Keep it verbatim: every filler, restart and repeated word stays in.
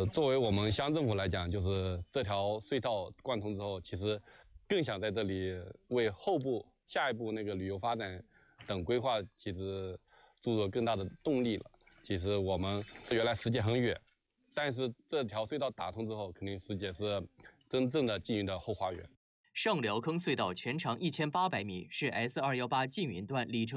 作为我们乡政府来讲，就是这条隧道贯通之后，其实更想在这里为后部、下一步那个旅游发展等规划，其实注入更大的动力了。其实我们原来石碣很远，但是这条隧道打通之后，肯定石碣是真正的缙云的后花园。 上寮坑隧道全长一千八百米，是 S 二一八缙云段里程